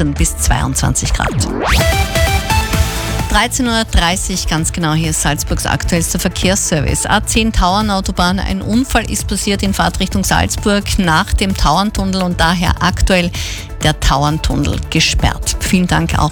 16 bis 22 Grad. 13.30 Uhr, ganz genau, hier ist Salzburgs aktuellster Verkehrsservice. A10 Tauernautobahn, ein Unfall ist passiert in Fahrtrichtung Salzburg nach dem Tauerntunnel und daher aktuell der Tauerntunnel gesperrt. Vielen Dank auch